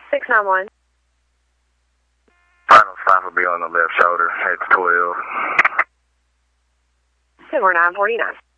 691. Final stop will be on the left shoulder, X12. 4949.